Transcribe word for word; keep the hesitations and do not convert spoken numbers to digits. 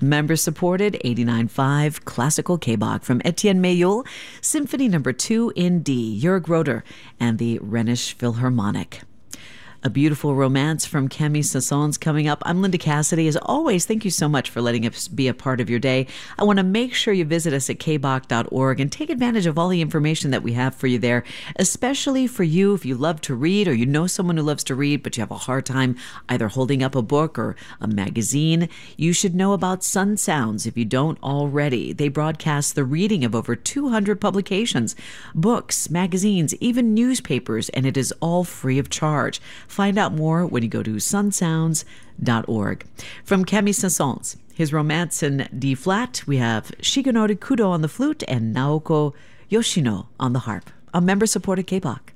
Member-supported eighty-nine point five Classical K-Bach from Etienne Mayol, Symphony Number two in D, Jörg Roeder, and the Rhenish Philharmonic. A beautiful romance from Camille Saint-Saëns coming up. I'm Linda Cassidy. As always, thank you so much for letting us be a part of your day. I want to make sure you visit us at k bach dot org and take advantage of all the information that we have for you there, especially for you if you love to read or you know someone who loves to read but you have a hard time either holding up a book or a magazine. You should know about Sun Sounds if you don't already. They broadcast the reading of over two hundred publications, books, magazines, even newspapers, and it is all free of charge. Find out more when you go to sun sounds dot org. From Camille Saint-Saëns, his romance in D-flat, we have Shigenori Kudo on the flute and Naoko Yoshino on the harp. A member-supported K-Bach.